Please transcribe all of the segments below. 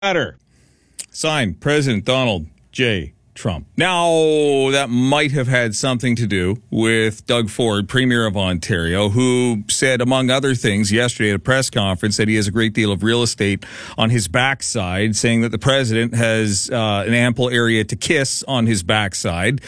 Matter. Signed, President Donald J. Trump. Now, that might have had something to do with Doug Ford, Premier of Ontario, who said, among other things, yesterday at a press conference that he has a great deal of real estate on his backside, saying that the president has an ample area to kiss on his backside.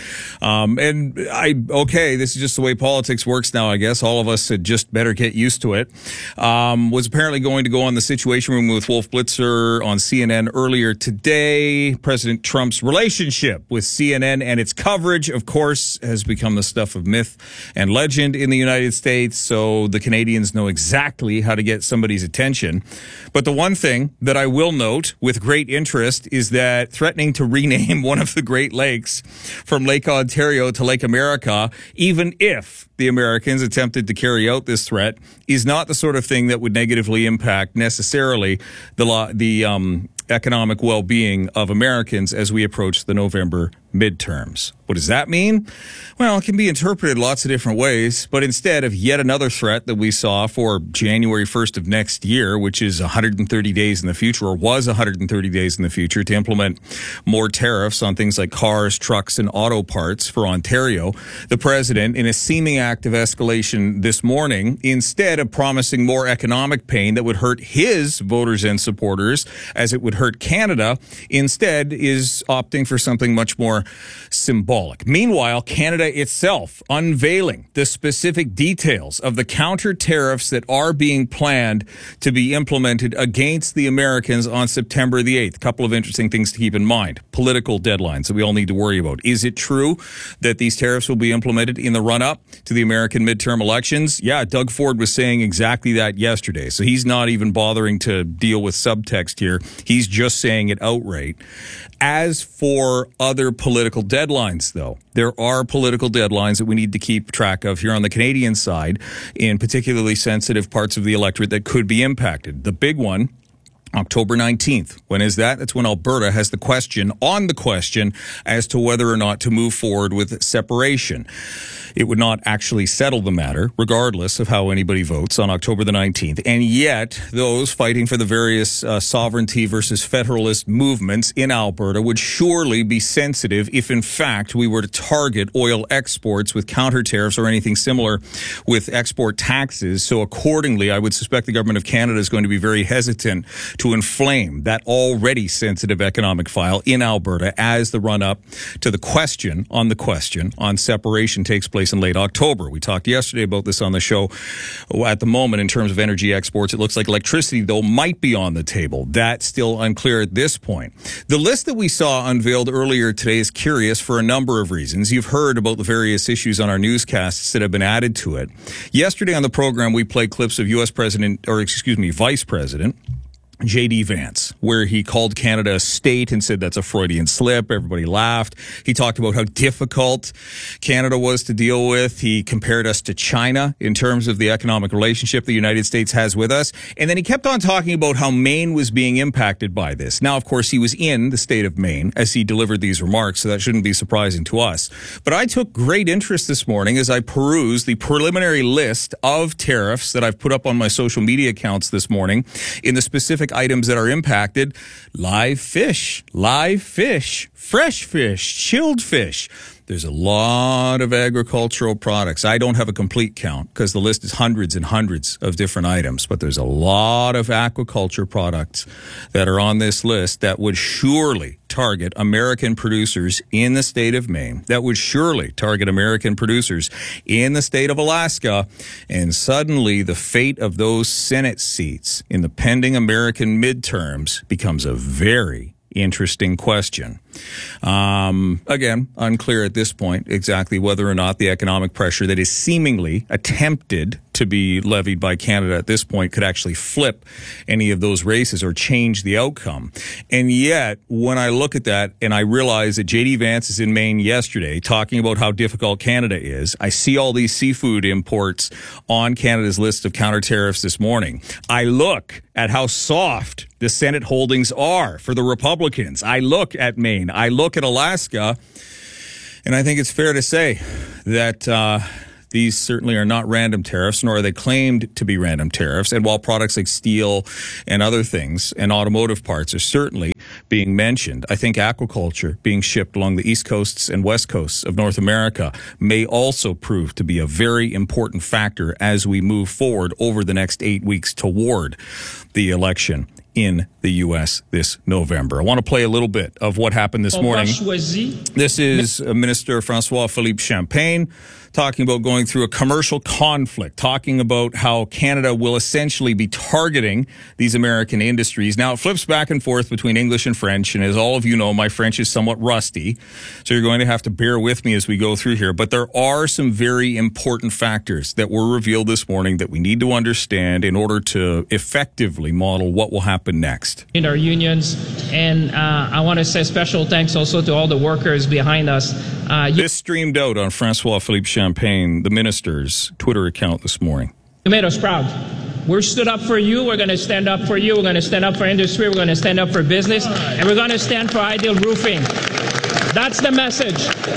This is just the way politics works now, I guess. All of us had just better get used to it. Was apparently going to go on the Situation Room with Wolf Blitzer on CNN earlier today. President Trump's relationship with CNN and its coverage, of course, has become the stuff of myth and legend in the United States, so the Canadians know exactly how to get somebody's attention. But the one thing that I will note with great interest is that threatening to rename one of the Great Lakes from Lake Ontario to Lake America, even if the Americans attempted to carry out this threat, is not the sort of thing that would negatively impact necessarily the economic well-being of Americans as we approach the November midterms. What does that mean? Well, it can be interpreted lots of different ways, but instead of yet another threat that we saw for January 1st of next year, which is 130 days in the future, or was 130 days in the future, to implement more tariffs on things like cars, trucks, and auto parts for Ontario, the president, in a seeming act of escalation this morning, instead of promising more economic pain that would hurt his voters and supporters, as it would hurt Canada, instead is opting for something much more symbolic. Meanwhile, Canada itself unveiling the specific details of the counter tariffs that are being planned to be implemented against the Americans on September the 8th. A couple of interesting things to keep in mind. Political deadlines that we all need to worry about. Is it true that these tariffs will be implemented in the run-up to the American midterm elections? Yeah, Doug Ford was saying exactly that yesterday. So he's not even bothering to deal with subtext here. He's just saying it outright. As for other political deadlines, though, there are political deadlines that we need to keep track of here on the Canadian side in particularly sensitive parts of the electorate that could be impacted. The big one, October 19th. When is that? That's when Alberta has the question as to whether or not to move forward with separation. It would not actually settle the matter, regardless of how anybody votes on October the 19th. And yet, those fighting for the various sovereignty versus federalist movements in Alberta would surely be sensitive if, in fact, we were to target oil exports with counter tariffs or anything similar with export taxes. So accordingly, I would suspect the government of Canada is going to be very hesitant to inflame that already sensitive economic file in Alberta as the run-up to the question on separation takes place in late October. We talked yesterday about this on the show. At the moment, in terms of energy exports, it looks like electricity, though, might be on the table. That's still unclear at this point. The list that we saw unveiled earlier today is curious for a number of reasons. You've heard about the various issues on our newscasts that have been added to it. Yesterday on the program, we played clips of Vice President J.D. Vance, where he called Canada a state and said that's a Freudian slip. Everybody laughed. He talked about how difficult Canada was to deal with. He compared us to China in terms of the economic relationship the United States has with us. And then he kept on talking about how Maine was being impacted by this. Now, of course, he was in the state of Maine as he delivered these remarks, so that shouldn't be surprising to us. But I took great interest this morning as I perused the preliminary list of tariffs that I've put up on my social media accounts this morning in the specific items that are impacted: live fish, fresh fish, chilled fish. There's a lot of agricultural products. I don't have a complete count because the list is hundreds and hundreds of different items, but there's a lot of aquaculture products that are on this list that would surely target American producers in the state of Maine, that would surely target American producers in the state of Alaska, and suddenly the fate of those Senate seats in the pending American midterms becomes a very interesting question. Again, unclear at this point exactly whether or not the economic pressure that is seemingly attempted to be levied by Canada at this point could actually flip any of those races or change the outcome. And yet, when I look at that and I realize that J.D. Vance is in Maine yesterday talking about how difficult Canada is, I see all these seafood imports on Canada's list of counter tariffs this morning. I look at how soft the Senate holdings are for the Republicans. I look at Maine. I look at Alaska, and I think it's fair to say that These certainly are not random tariffs, nor are they claimed to be random tariffs. And while products like steel and other things and automotive parts are certainly being mentioned, I think aquaculture being shipped along the east coasts and west coasts of North America may also prove to be a very important factor as we move forward over the next 8 weeks toward the election in the U.S. this November. I want to play a little bit of what happened this morning. This is Minister François-Philippe Champagne talking about going through a commercial conflict, talking about how Canada will essentially be targeting these American industries. Now, it flips back and forth between English and French, and as all of you know, my French is somewhat rusty, so you're going to have to bear with me as we go through here. But there are some very important factors that were revealed this morning that we need to understand in order to effectively model what will happen next. In our unions, and I want to say special thanks also to all the workers behind us. This streamed out on François-Philippe Champagne, the minister's Twitter account this morning. You made us proud. We're stood up for you. We're going to stand up for you. We're going to stand up for industry. We're going to stand up for business. And we're going to stand for Ideal Roofing. That's the message.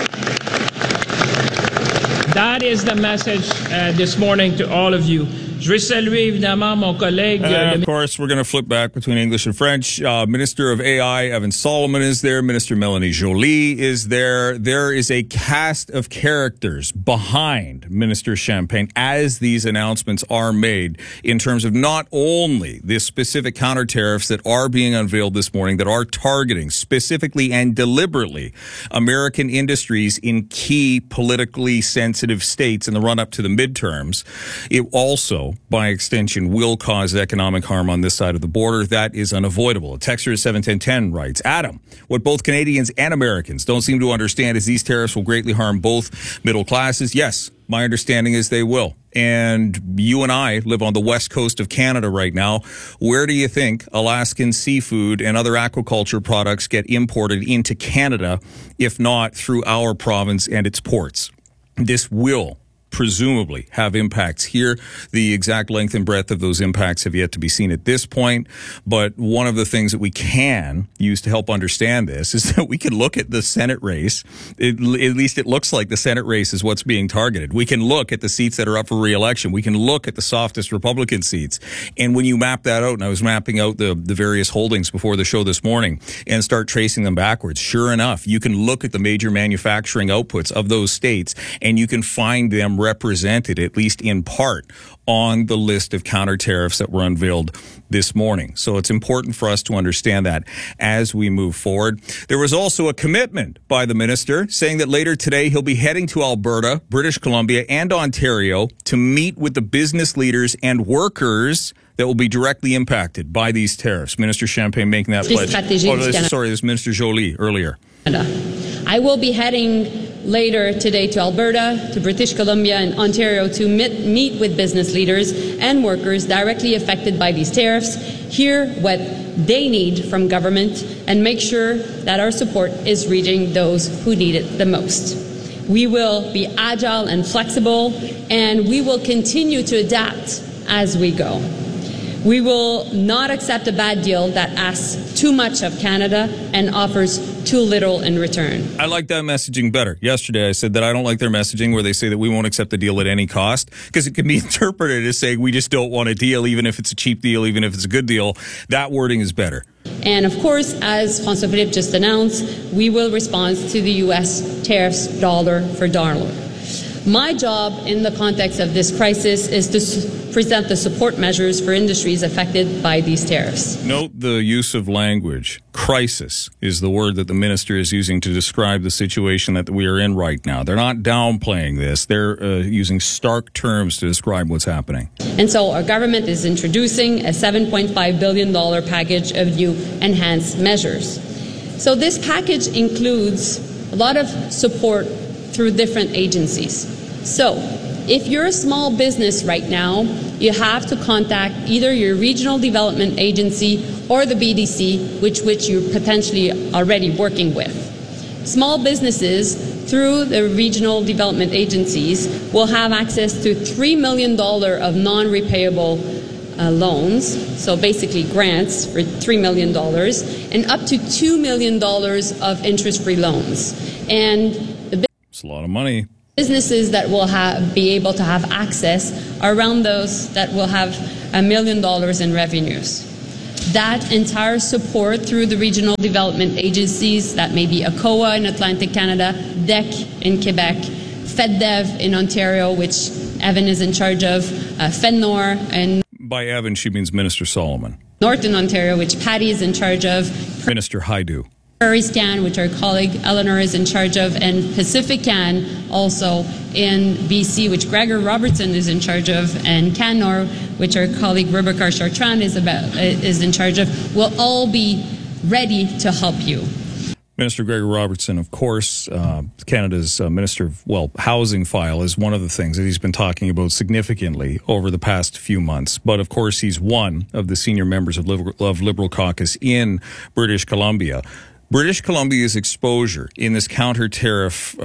That is the message this morning to all of you. Je veux saluer évidemment mon collègue. Of course, we're going to flip back between English and French. Minister of AI, Evan Solomon, is there. Minister Melanie Joly is there. There is a cast of characters behind Minister Champagne as these announcements are made in terms of not only the specific counter tariffs that are being unveiled this morning that are targeting specifically and deliberately American industries in key politically sensitive states in the run-up to the midterms. It also, by extension, will cause economic harm on this side of the border. That is unavoidable. A texter at 71010 writes, Adam, what both Canadians and Americans don't seem to understand is these tariffs will greatly harm both middle classes. Yes, my understanding is they will. And you and I live on the west coast of Canada right now. Where do you think Alaskan seafood and other aquaculture products get imported into Canada, if not through our province and its ports? This will presumably have impacts here. The exact length and breadth of those impacts have yet to be seen at this point. But one of the things that we can use to help understand this is that we can look at the Senate race. At least it looks like the Senate race is what's being targeted. We can look at the seats that are up for re-election. We can look at the softest Republican seats. And when you map that out, and I was mapping out the various holdings before the show this morning and start tracing them backwards, sure enough, you can look at the major manufacturing outputs of those states and you can find them represented, at least in part, on the list of counter tariffs that were unveiled this morning. So it's important for us to understand that as we move forward. There was also a commitment by the minister saying that later today he'll be heading to Alberta, British Columbia, and Ontario to meet with the business leaders and workers that will be directly impacted by these tariffs. Minister Champagne making that pledge. This is Minister Joly earlier. I will be heading later today to Alberta, to British Columbia and Ontario to meet with business leaders and workers directly affected by these tariffs, hear what they need from government, and make sure that our support is reaching those who need it the most. We will be agile and flexible, and we will continue to adapt as we go. We will not accept a bad deal that asks too much of Canada and offers too little in return. I like that messaging better. Yesterday I said that I don't like their messaging where they say that we won't accept the deal at any cost, because it can be interpreted as saying we just don't want a deal, even if it's a cheap deal, even if it's a good deal. That wording is better. And of course, as François-Philippe just announced, we will respond to the U.S. tariffs dollar for dollar. My job in the context of this crisis is to present the support measures for industries affected by these tariffs. Note the use of language. Crisis is the word that the minister is using to describe the situation that we are in right now. They're not downplaying this. They're using stark terms to describe what's happening. And so our government is introducing a $7.5 billion package of new enhanced measures. So this package includes a lot of support through different agencies. So, if you're a small business right now, you have to contact either your regional development agency or the BDC, which you're potentially already working with. Small businesses, through the regional development agencies, will have access to $3 million of non-repayable loans, so basically grants for $3 million, and up to $2 million of interest-free loans. And it's a lot of money. Businesses that will be able to have access are around those that will have $1 million in revenues. That entire support through the regional development agencies, that may be ACOA in Atlantic Canada, DEC in Quebec, FedDev in Ontario, which Evan is in charge of, FedNor, and by Evan, she means Minister Solomon. Northern Ontario, which Patty is in charge of. Minister Haidu. Prairie Scan, which our colleague Eleanor is in charge of, and Pacific Can, also in BC, which Gregor Robertson is in charge of, and Canor, which our colleague Rebecca Chartrand is in charge of, will all be ready to help you. Minister Gregor Robertson, of course, Canada's Minister of Housing file is one of the things that he's been talking about significantly over the past few months. But of course, he's one of the senior members of Liberal Caucus in British Columbia. British Columbia's exposure in this counter-tariff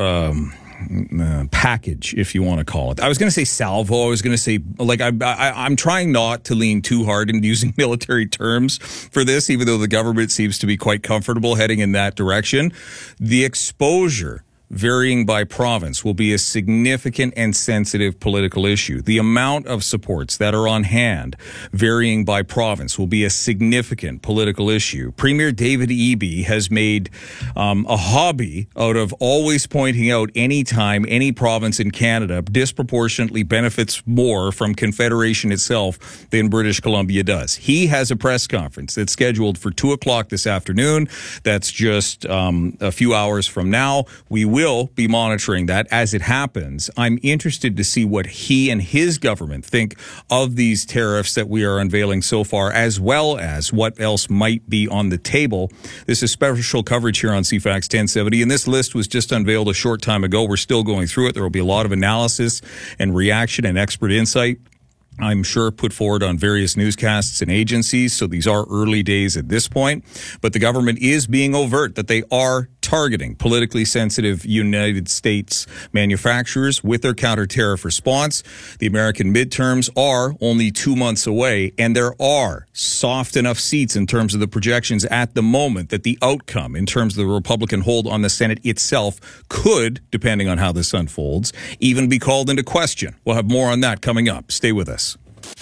package, if you want to call it. I was going to say salvo. I was going to say, I'm trying not to lean too hard into using military terms for this, even though the government seems to be quite comfortable heading in that direction. The exposure, varying by province, will be a significant and sensitive political issue. The amount of supports that are on hand, varying by province, will be a significant political issue. Premier David Eby has made a hobby out of always pointing out any time any province in Canada disproportionately benefits more from Confederation itself than British Columbia does. He has a press conference that's scheduled for 2:00 this afternoon. That's just a few hours from now. We will be monitoring that as it happens. I'm interested to see what he and his government think of these tariffs that we are unveiling so far, as well as what else might be on the table. This is special coverage here on CFAX 1070, and this list was just unveiled a short time ago. We're still going through it. There will be a lot of analysis and reaction and expert insight, I'm sure, put forward on various newscasts and agencies. So these are early days at this point. But the government is being overt that they are targeting politically sensitive United States manufacturers with their counter-tariff response. The American midterms are only 2 months away, and there are soft enough seats in terms of the projections at the moment that the outcome in terms of the Republican hold on the Senate itself could, depending on how this unfolds, even be called into question. We'll have more on that coming up. Stay with us.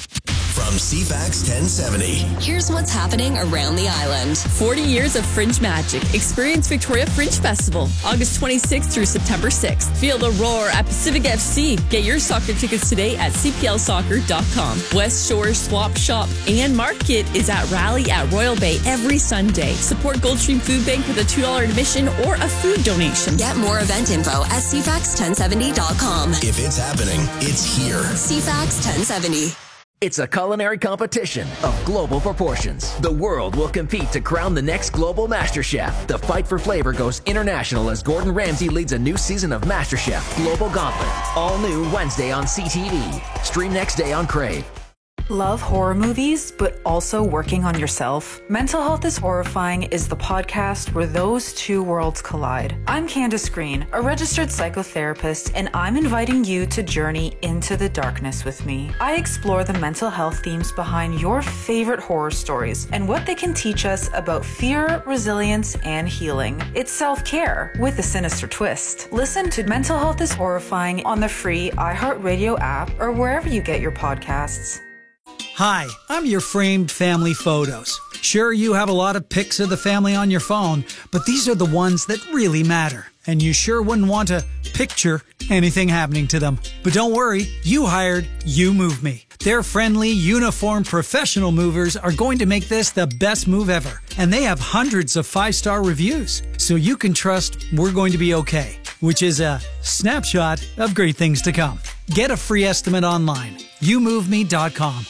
From CFAX 1070. Here's what's happening around the island. 40 years of Fringe magic. Experience Victoria Fringe Festival, August 26th through September 6th. Feel the roar at Pacific FC. Get your soccer tickets today at cplsoccer.com. West Shore Swap Shop and Market is at Rally at Royal Bay every Sunday. Support Goldstream Food Bank with a $2 admission or a food donation. Get more event info at cfax1070.com. If it's happening, it's here. CFAX 1070. It's a culinary competition of global proportions. The world will compete to crown the next global master chef. The fight for flavor goes international as Gordon Ramsay leads a new season of MasterChef Global Gauntlet. All new Wednesday on CTV. Stream next day on Crave. Love horror movies, but also working on yourself? Mental Health is Horrifying is the podcast where those two worlds collide. I'm Candace Green, a registered psychotherapist, and I'm inviting you to journey into the darkness with me. I explore the mental health themes behind your favorite horror stories and what they can teach us about fear, resilience, and healing. It's self-care with a sinister twist. Listen to Mental Health is Horrifying on the free iHeartRadio app or wherever you get your podcasts. Hi, I'm your framed family photos. Sure, you have a lot of pics of the family on your phone, but these are the ones that really matter. And you sure wouldn't want to picture anything happening to them. But don't worry, you hired YouMoveMe. Their friendly, uniformed, professional movers are going to make this the best move ever. And they have hundreds of 5-star reviews, so you can trust we're going to be okay, which is a snapshot of great things to come. Get a free estimate online. YouMoveMe.com.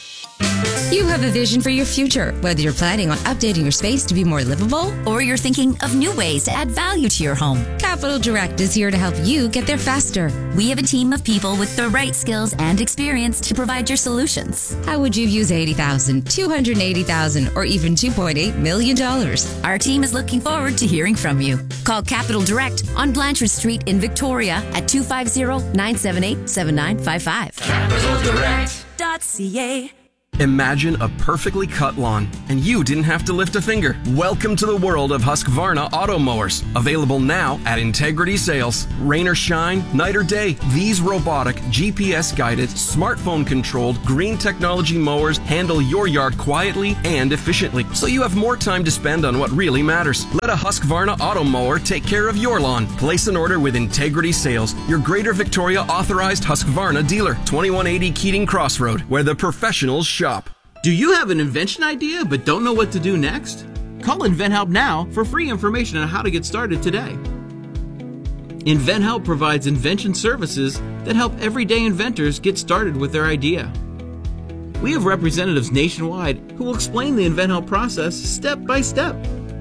You have a vision for your future, whether you're planning on updating your space to be more livable or you're thinking of new ways to add value to your home. Capital Direct is here to help you get there faster. We have a team of people with the right skills and experience to provide your solutions. How would you use $80,000, $280,000, or even $2.8 million? Our team is looking forward to hearing from you. Call Capital Direct on Blanchard Street in Victoria at 250-978-7955. CapitalDirect.ca. Imagine a perfectly cut lawn, and you didn't have to lift a finger. Welcome to the world of Husqvarna auto mowers. Available now at Integrity Sales. Rain or shine, night or day, these robotic, GPS-guided, smartphone-controlled, green technology mowers handle your yard quietly and efficiently, so you have more time to spend on what really matters. Let a Husqvarna auto mower take care of your lawn. Place an order with Integrity Sales, your Greater Victoria authorized Husqvarna dealer. 2180 Keating Crossroad, where the professionals shop. Do you have an invention idea but don't know what to do next? Call InventHelp now for free information on how to get started today. InventHelp provides invention services that help everyday inventors get started with their idea. We have representatives nationwide who will explain the InventHelp process step by step.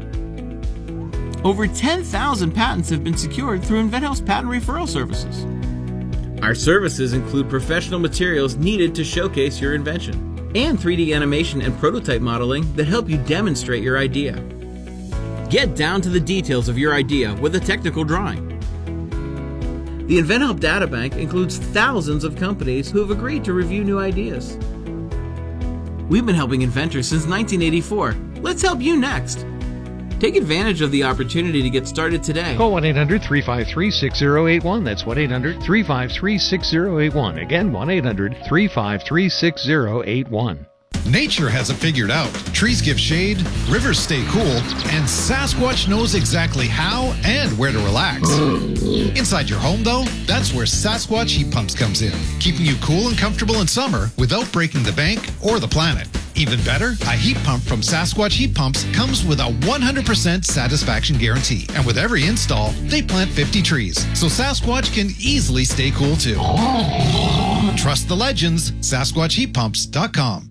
Over 10,000 patents have been secured through InventHelp's patent referral services. Our services include professional materials needed to showcase your invention, and 3D animation and prototype modeling that help you demonstrate your idea. Get down to the details of your idea with a technical drawing. The InventHelp Databank includes thousands of companies who have agreed to review new ideas. We've been helping inventors since 1984. Let's help you next. Take advantage of the opportunity to get started today. Call 1-800-353-6081. That's 1-800-353-6081. Again, 1-800-353-6081. Nature has it figured out. Trees give shade, rivers stay cool, and Sasquatch knows exactly how and where to relax. Inside your home, though, that's where Sasquatch heat pumps comes in, keeping you cool and comfortable in summer without breaking the bank or the planet. Even better, a heat pump from Sasquatch Heat Pumps comes with a 100% satisfaction guarantee. And with every install, they plant 50 trees, so Sasquatch can easily stay cool too. Trust the legends, SasquatchHeatPumps.com.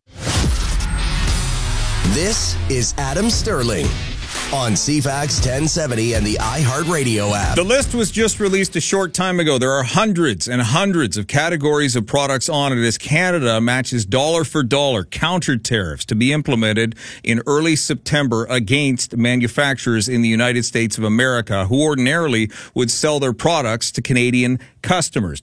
This is Adam Sterling on CFAX 1070 and the iHeartRadio app. The list was just released a short time ago. There are hundreds and hundreds of categories of products on it as Canada matches dollar for dollar counter tariffs to be implemented in early September against manufacturers in the United States of America who ordinarily would sell their products to Canadian customers.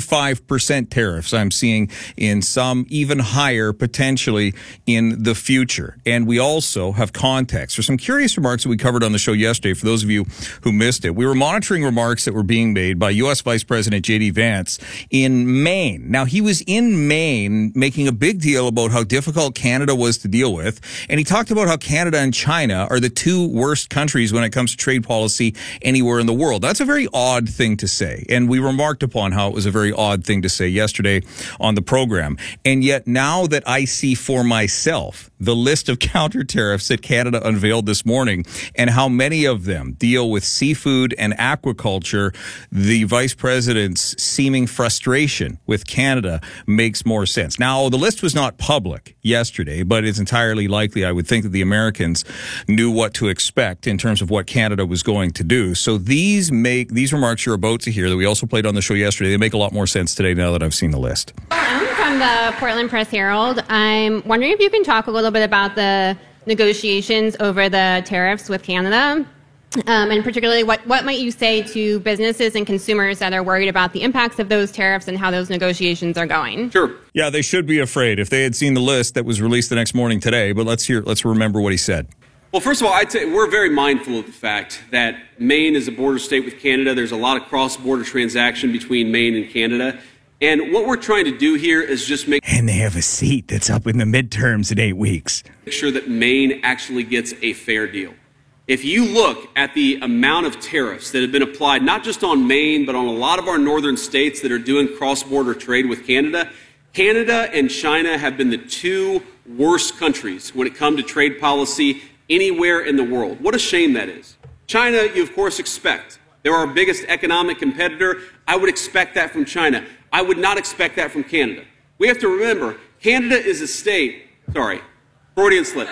25% tariffs I'm seeing in some, even higher potentially in the future. And we also have context for some curious remarks that we covered on the show yesterday. For those of you who missed it, we were monitoring remarks that were being made by U.S. Vice President J.D. Vance in Maine. Now, he was in Maine making a big deal about how difficult Canada was to deal with, and he talked about how Canada and China are the two worst countries when it comes to trade policy anywhere in the world. That's a very odd thing to say, and we remarked upon how it was a very odd thing to say yesterday on the program. And yet now that I see for myself the list of counter tariffs that Canada unveiled this morning and how many of them deal with seafood and aquaculture, the vice president's seeming frustration with Canada makes more sense. Now, the list was not public yesterday, but it's entirely likely, I would think, that the Americans knew what to expect in terms of what Canada was going to do. So these remarks you're about to hear that we also played on the show yesterday, they make a lot more sense today now that I've seen the list. I'm from the Portland Press-Herald. I'm wondering if you can talk a little bit about the negotiations over the tariffs with Canada, and particularly what might you say to businesses and consumers that are worried about the impacts of those tariffs and how those negotiations are going? Sure. Yeah, they should be afraid if they had seen the list that was released the next morning today. But let's remember what he said. Well, first of all, I'd say we're very mindful of the fact that Maine is a border state with Canada. There's a lot of cross-border transaction between Maine and Canada. And what we're trying to do here is just make... And they have a seat that's up in the midterms in 8 weeks. ...make sure that Maine actually gets a fair deal. If you look at the amount of tariffs that have been applied, not just on Maine, but on a lot of our northern states that are doing cross-border trade with Canada, Canada and China have been the two worst countries when it comes to trade policy anywhere in the world. What a shame that is. China, you of course expect. They're our biggest economic competitor. I would expect that from China. I would not expect that from Canada. We have to remember, Canada is a state, sorry, Freudian slip.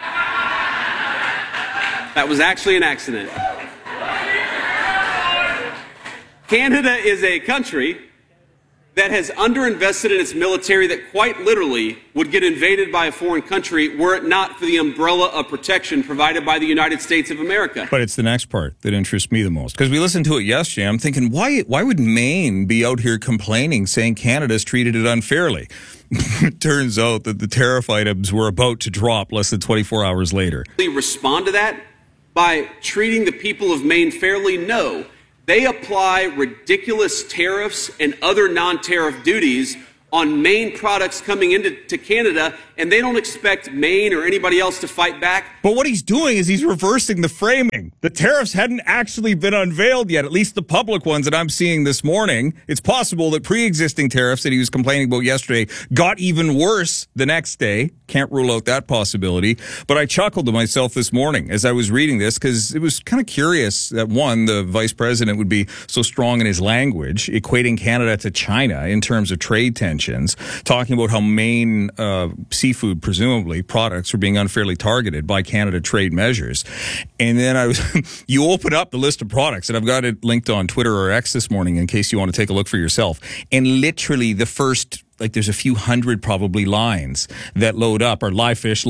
That was actually an accident. Canada is a country that has underinvested in its military that quite literally would get invaded by a foreign country were it not for the umbrella of protection provided by the United States of America. But it's the next part that interests me the most. Because we listened to it yesterday. I'm thinking, why would Maine be out here complaining, saying Canada's treated it unfairly? It turns out that the tariff items were about to drop less than 24 hours later. Respond to that by treating the people of Maine fairly? No. They apply ridiculous tariffs and other non-tariff duties on Maine products coming into Canada, and they don't expect Maine or anybody else to fight back. But what he's doing is he's reversing the framing. The tariffs hadn't actually been unveiled yet, at least the public ones that I'm seeing this morning. It's possible that pre-existing tariffs that he was complaining about yesterday got even worse the next day. Can't rule out that possibility. But I chuckled to myself this morning as I was reading this because it was kind of curious that, one, the vice president would be so strong in his language, equating Canada to China in terms of trade tensions, talking about how Maine seafood, presumably, products were being unfairly targeted by Canada trade measures. And then you open up the list of products, and I've got it linked on Twitter or X this morning in case you want to take a look for yourself. And literally the first, there's a few hundred probably lines that load up are live fish,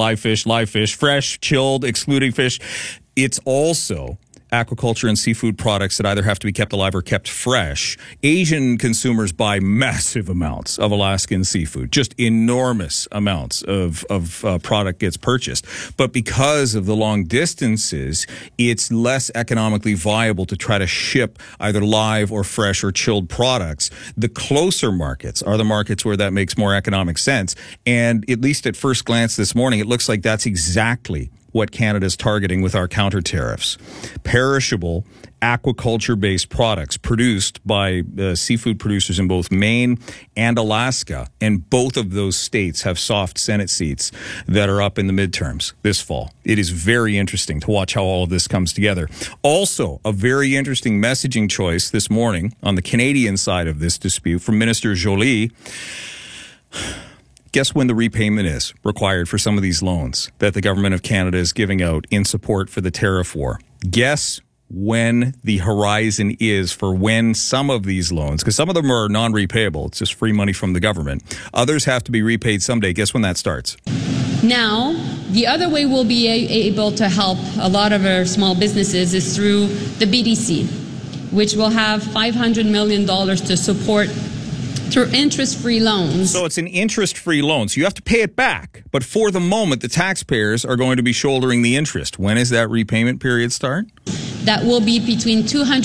fresh, chilled, excluding fish. It's also aquaculture and seafood products that either have to be kept alive or kept fresh. Asian consumers buy massive amounts of Alaskan seafood, just enormous amounts of product gets purchased. But because of the long distances, it's less economically viable to try to ship either live or fresh or chilled products. The closer markets are the markets where that makes more economic sense. And at least at first glance this morning, it looks like that's exactly what Canada's targeting with our counter tariffs. Perishable aquaculture-based products produced by seafood producers in both Maine and Alaska. And both of those states have soft Senate seats that are up in the midterms this fall. It is very interesting to watch how all of this comes together. Also, a very interesting messaging choice this morning on the Canadian side of this dispute from Minister Joly. Guess when the repayment is required for some of these loans that the government of Canada is giving out in support for the tariff war? Guess when the horizon is for when some of these loans, because some of them are non-repayable, it's just free money from the government. Others have to be repaid someday. Guess when that starts? Now, the other way we'll be able to help a lot of our small businesses is through the BDC, which will have $500 million to support through interest-free loans. So it's an interest-free loan. So you have to pay it back. But for the moment, the taxpayers are going to be shouldering the interest. When does that repayment period start? That will be between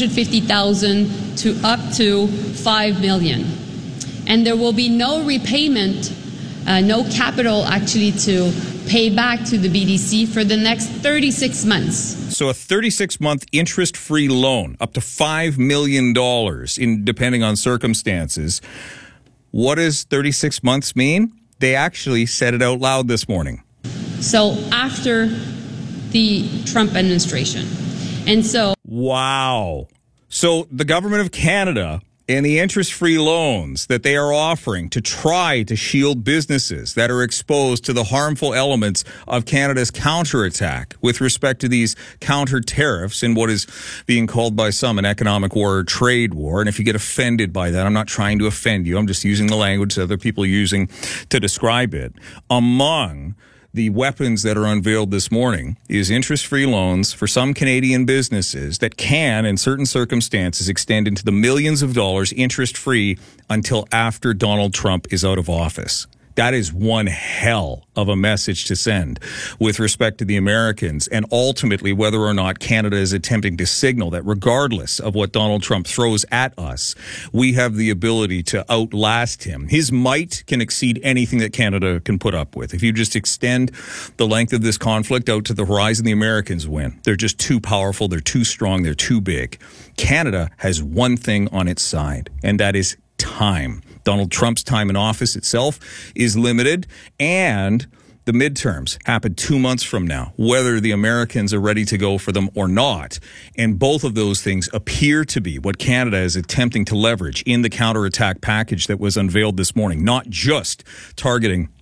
$250,000 to up to $5 million. And there will be no repayment, no capital actually to pay back to the BDC for the next 36 months. So a 36-month interest-free loan, up to $5 million, depending on circumstances. What does 36 months mean? They actually said it out loud this morning. So after the Trump administration. And so... Wow. So the government of Canada and the interest-free loans that they are offering to try to shield businesses that are exposed to the harmful elements of Canada's counterattack with respect to these counter tariffs and what is being called by some an economic war or trade war. And if you get offended by that, I'm not trying to offend you. I'm just using the language that other people are using to describe it. Among the weapons that are unveiled this morning is interest-free loans for some Canadian businesses that can, in certain circumstances, extend into the millions of dollars interest-free until after Donald Trump is out of office. That is one hell of a message to send with respect to the Americans and ultimately whether or not Canada is attempting to signal that regardless of what Donald Trump throws at us, we have the ability to outlast him. His might can exceed anything that Canada can put up with. If you just extend the length of this conflict out to the horizon, the Americans win. They're just too powerful. They're too strong. They're too big. Canada has one thing on its side, and that is time. Donald Trump's time in office itself is limited, and the midterms happen 2 months from now, whether the Americans are ready to go for them or not. And both of those things appear to be what Canada is attempting to leverage in the counterattack package that was unveiled this morning, not just targeting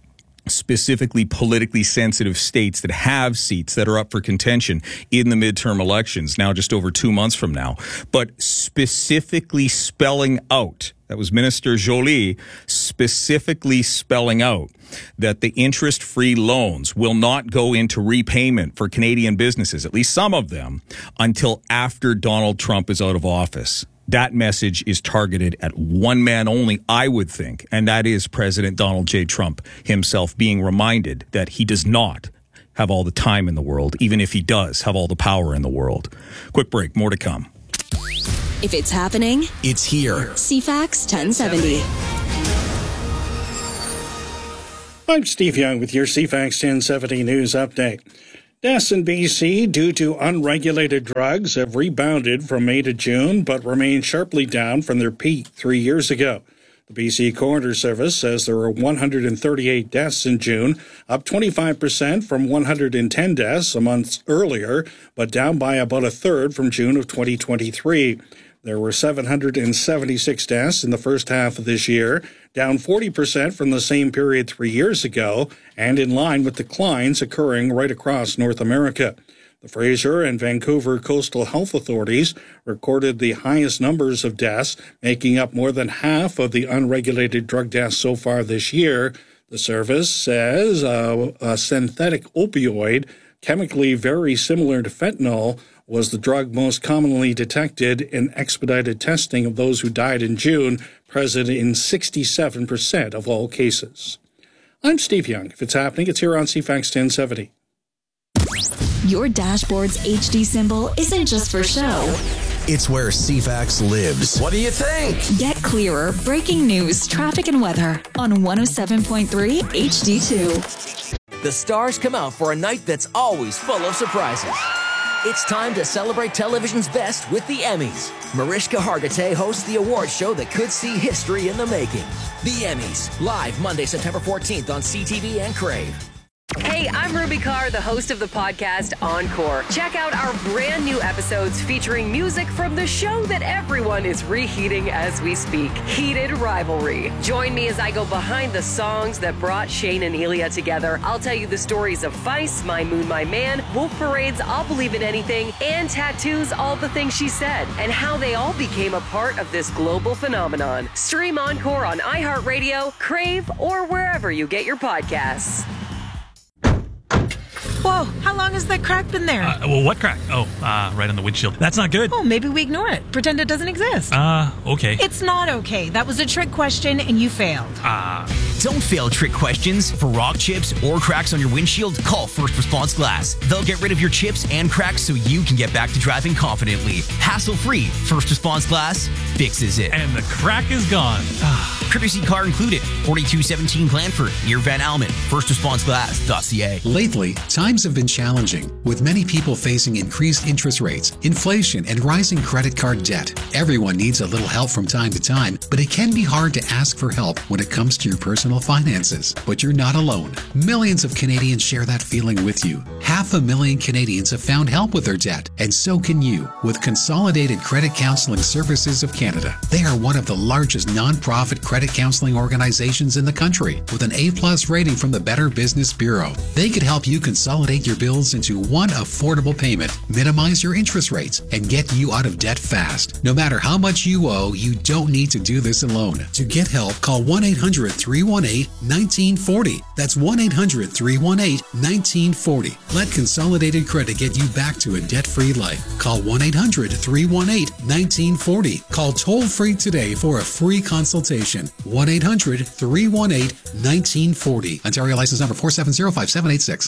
specifically politically sensitive states that have seats that are up for contention in the midterm elections, now just over 2 months from now, but specifically spelling out, that was Minister Joly specifically spelling out that the interest-free loans will not go into repayment for Canadian businesses, at least some of them, until after Donald Trump is out of office. That message is targeted at one man only, I would think, and that is President Donald J. Trump himself, being reminded that he does not have all the time in the world, even if he does have all the power in the world. Quick break, more to come. If it's happening, it's here. CFAX 1070. I'm Steve Young with your CFAX 1070 News Update. Deaths in BC due to unregulated drugs have rebounded from May to June, but remain sharply down from their peak 3 years ago. The BC Coroner Service says there were 138 deaths in June, up 25% from 110 deaths a month earlier, but down by about a third from June of 2023. There were 776 deaths in the first half of this year, down 40% from the same period 3 years ago, and in line with declines occurring right across North America. The Fraser and Vancouver Coastal Health Authorities recorded the highest numbers of deaths, making up more than half of the unregulated drug deaths so far this year. The service says a synthetic opioid, chemically very similar to fentanyl, was the drug most commonly detected in expedited testing of those who died in June, present in 67% of all cases. I'm Steve Young. If it's happening, it's here on CFAX 1070. Your dashboard's HD symbol isn't just for show. It's where CFAX lives. What do you think? Get clearer breaking news, traffic, and weather on 107.3 HD2. The stars come out for a night that's always full of surprises. It's time to celebrate television's best with the Emmys. Mariska Hargitay hosts the award show that could see history in the making. The Emmys, live Monday, September 14th on CTV and Crave. Hey, I'm Ruby Carr, the host of the podcast Encore. Check out our brand new episodes featuring music from the show that everyone is reheating as we speak, Heated Rivalry. Join me as I go behind the songs that brought Shane and Elia together. I'll tell you the stories of Feist, My Moon, My Man, Wolf Parade's I'll Believe in Anything, and Tattoo's All the Things She Said, and how they all became a part of this global phenomenon. Stream Encore on iHeartRadio, Crave, or wherever you get your podcasts. Whoa, how long has that crack been there? Well, what crack? Oh, right on the windshield. That's not good. Oh, maybe we ignore it. Pretend it doesn't exist. Okay. It's not okay. That was a trick question and you failed. Don't fail trick questions. For rock chips or cracks on your windshield, call First Response Glass. They'll get rid of your chips and cracks so you can get back to driving confidently. Hassle-free. First Response Glass fixes it. And the crack is gone. Courtesy car included. 4217 Glanford, near Van Almen. FirstResponseGlass.ca. Lately, times have been challenging, with many people facing increased interest rates, inflation, and rising credit card debt. Everyone needs a little help from time to time, but it can be hard to ask for help when it comes to your personal finances. But you're not alone. Millions of Canadians share that feeling with you. 500,000 Canadians have found help with their debt, and so can you with Consolidated Credit Counseling Services of Canada. They are one of the largest non-profit credit counseling organizations in the country, with an A+ rating from the Better Business Bureau. They could help you consolidate your bills into one affordable payment, minimize your interest rates, and get you out of debt fast. No matter how much you owe, you don't need to do this alone. To get help, call 1-800-318-1940. That's 1-800-318-1940. Let Consolidated Credit get you back to a debt-free life. Call 1-800-318-1940. Call toll-free today for a free consultation. 1-800-318-1940. Ontario license number 4705786.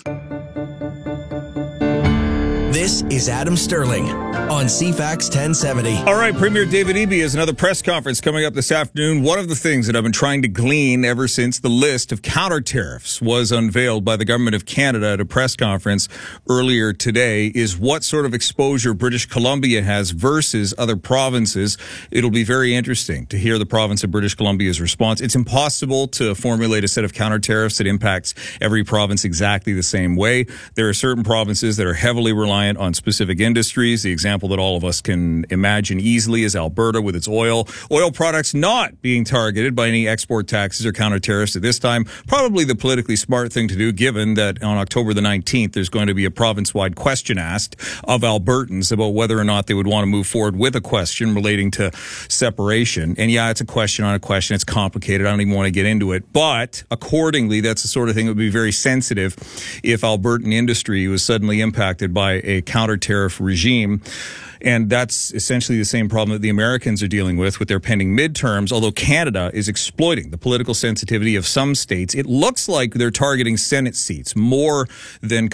This is Adam Sterling on CFAX 1070. All right, Premier David Eby has another press conference coming up this afternoon. One of the things that I've been trying to glean ever since the list of counter tariffs was unveiled by the Government of Canada at a press conference earlier today is what sort of exposure British Columbia has versus other provinces. It'll be very interesting to hear the province of British Columbia's response. It's impossible to formulate a set of counter tariffs that impacts every province exactly the same way. There are certain provinces that are heavily reliant repayment on specific industries. The example that all of us can imagine easily is Alberta with its oil. Oil products not being targeted by any export taxes or counter tariffs at this time. Probably the politically smart thing to do, given that on October the 19th, there's going to be a province-wide question asked of Albertans about whether or not they would want to move forward with a question relating to separation. And yeah, it's a question on a question. It's complicated. I don't even want to get into it. But accordingly, that's the sort of thing that would be very sensitive if Albertan industry was suddenly impacted by a counter tariff regime. And that's essentially the same problem that the Americans are dealing with their pending midterms, although Canada is exploiting the political sensitivity of some states. It looks like they're targeting Senate seats more than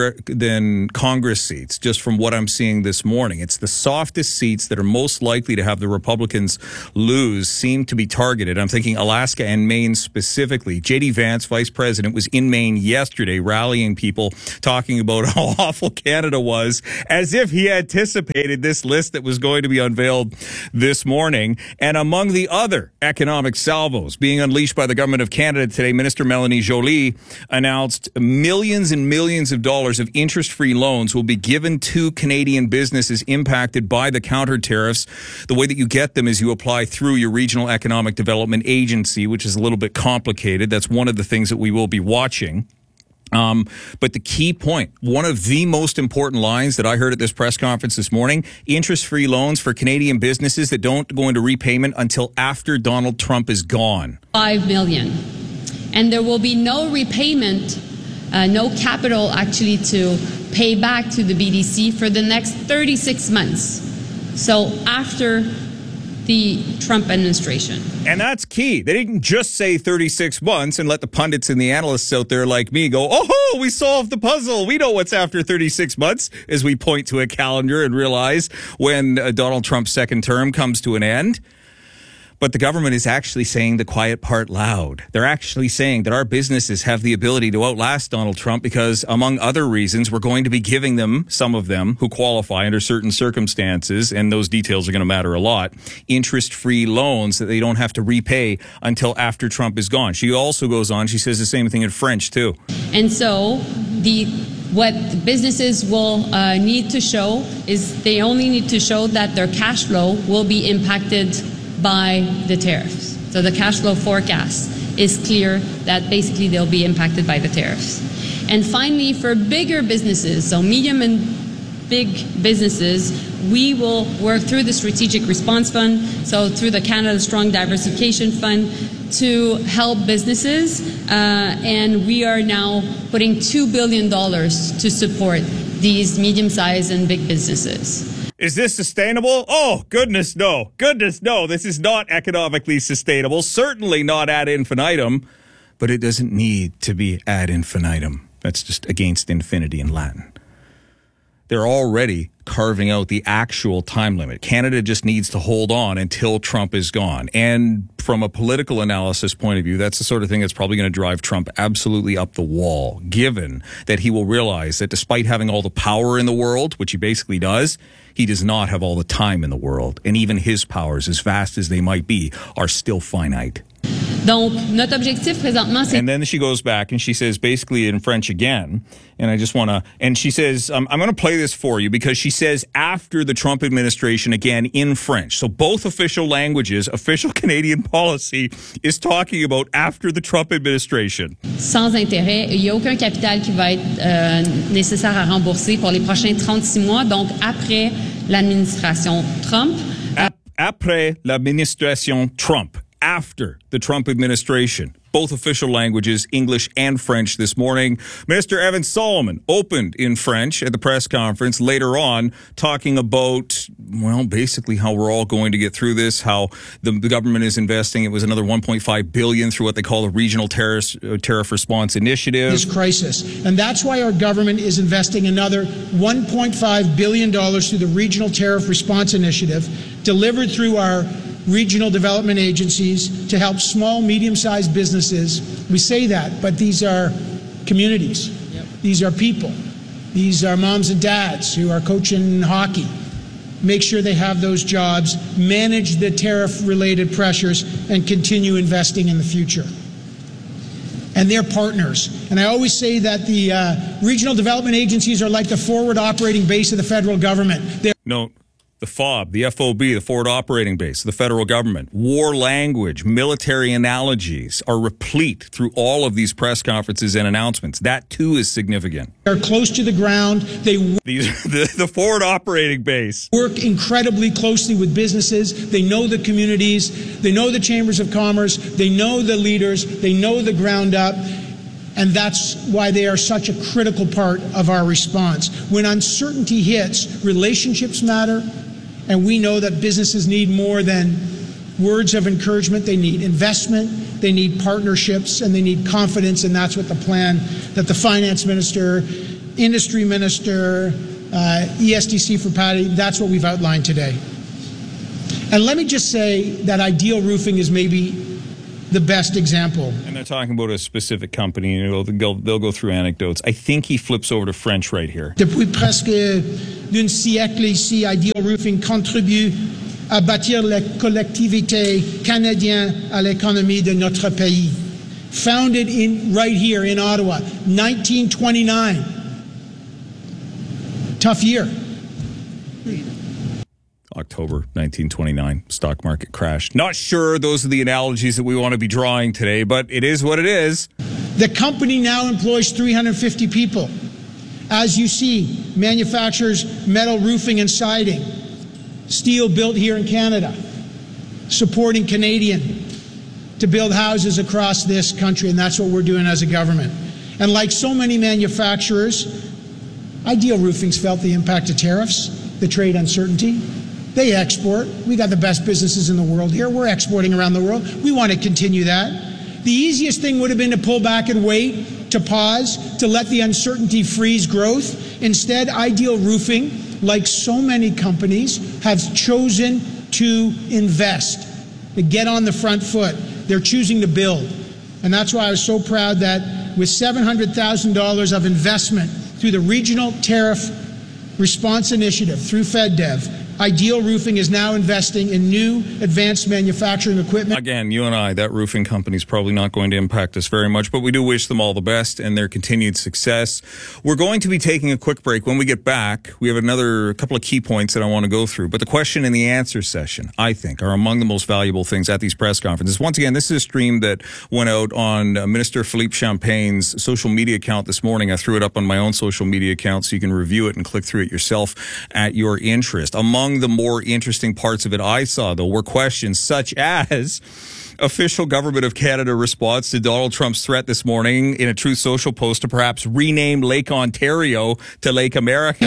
Congress seats, just from what I'm seeing this morning. It's the softest seats that are most likely to have the Republicans lose seem to be targeted. I'm thinking Alaska and Maine specifically. J.D. Vance, vice president, was in Maine yesterday rallying people, talking about how awful Canada was, as if he anticipated this list that was going to be unveiled this morning. And among the other economic salvos being unleashed by the government of Canada today, Minister Melanie Joly announced millions and millions of dollars of interest-free loans will be given to Canadian businesses impacted by the counter tariffs. The way that you get them is you apply through your regional economic development agency, which is a little bit complicated. That's one of the things that we will be watching. But the key point, one of the most important lines that I heard at this press conference this morning, interest-free loans for Canadian businesses that don't go into repayment until after Donald Trump is gone. $5 million. And there will be no repayment, no capital actually to pay back to the BDC for the next 36 months. So after the Trump administration. And that's key. They didn't just say 36 months and let the pundits and the analysts out there like me go, oh, we solved the puzzle. We know what's after 36 months, as we point to a calendar and realize when Donald Trump's second term comes to an end. But the government is actually saying the quiet part loud. They're actually saying that our businesses have the ability to outlast Donald Trump because, among other reasons, we're going to be giving them, some of them who qualify under certain circumstances, and those details are going to matter a lot, interest-free loans that they don't have to repay until after Trump is gone. She also goes on, she says the same thing in French, too. And so what businesses will need to show is they only need to show that their cash flow will be impacted by the tariffs. So the cash flow forecast is clear that basically they'll be impacted by the tariffs. And finally, for bigger businesses, so medium and big businesses, we will work through the Strategic Response Fund, so through the Canada Strong Diversification Fund, to help businesses. And we are now putting $2 billion to support these medium-sized and big businesses. Is this sustainable? Oh, goodness, no. Goodness, no. This is not economically sustainable. Certainly not ad infinitum. But it doesn't need to be ad infinitum. That's just against infinity in Latin. They're already carving out the actual time limit. Canada just needs to hold on until Trump is gone. And from a political analysis point of view, that's the sort of thing that's probably going to drive Trump absolutely up the wall, given that he will realize that despite having all the power in the world, which he basically does, he does not have all the time in the world. And even his powers, as vast as they might be, are still finite. Donc, notre objectif présentement, c'est... And then she goes back and she says, basically in French again, and I just want to, and she says, I'm going to play this for you because she says after the Trump administration again in French. So both official languages, official Canadian policy is talking about after the Trump administration. Sans intérêt, il n'y a aucun capital qui va être nécessaire à rembourser pour les prochains 36 mois, donc après l'administration Trump. Après l'administration Trump. After the Trump administration. Both official languages, English and French this morning. Minister Evan Solomon opened in French at the press conference later on, talking about, well, basically how we're all going to get through this, how the government is investing. It was another $1.5 billion through what they call the Regional Tariff Response Initiative. This crisis. And that's why our government is investing another $1.5 billion through the Regional Tariff Response Initiative, delivered through our regional development agencies to help small, medium-sized businesses. We say that, but these are communities. Yep. These are people. These are moms and dads who are coaching hockey. Make sure they have those jobs, manage the tariff-related pressures, and continue investing in the future. and their partners. And I always say that the regional development agencies are like the forward operating base of the federal government. No. The FOB, the FOB, the Forward Operating Base, the federal government. War language, military analogies are replete through all of these press conferences and announcements. That, too, is significant. They're close to the ground. These are the Forward Operating Base. Work incredibly closely with businesses. They know the communities. They know the chambers of commerce. They know the leaders. They know the ground up. And that's why they are such a critical part of our response. When uncertainty hits, relationships matter. And we know that businesses need more than words of encouragement. They need investment, they need partnerships, and they need confidence. And that's what the plan that the finance minister, industry minister, ESDC for Patty, that's what we've outlined today. And let me just say that Ideal Roofing is maybe the best example. And they're talking about a specific company, they'll go through anecdotes. I think he flips over to French right here. Depuis presque d'un siècle ici, Ideal Roofing contribue à bâtir la collectivité canadienne à l'économie de notre pays. Founded right here in Ottawa, 1929. Tough year. October 1929, stock market crash. Not sure those are the analogies that we want to be drawing today, but it is what it is. The company now employs 350 people. As you see, manufactures metal roofing and siding, steel built here in Canada, supporting Canadian to build houses across this country, and that's what we're doing as a government. And like so many manufacturers, Ideal Roofing's felt the impact of tariffs, the trade uncertainty. They export. We got the best businesses in the world here. We're exporting around the world. We want to continue that. The easiest thing would have been to pull back and wait, to pause, to let the uncertainty freeze growth. Instead, Ideal Roofing, like so many companies, have chosen to invest, to get on the front foot. They're choosing to build. And that's why I was so proud that with $700,000 of investment through the Regional Tariff Response Initiative, through FedDev, Ideal Roofing is now investing in new advanced manufacturing equipment. Again, you and I, that roofing company is probably not going to impact us very much, but we do wish them all the best and their continued success. We're going to be taking a quick break. When we get back, we have a couple of key points that I want to go through. But the question and the answer session, I think, are among the most valuable things at these press conferences. Once again, this is a stream that went out on Minister Philippe Champagne's social media account this morning. I threw it up on my own social media account so you can review it and click through it yourself at your interest. Among the more interesting parts of it I saw, though, were questions such as official Government of Canada response to Donald Trump's threat this morning in a Truth Social post to perhaps rename Lake Ontario to Lake America.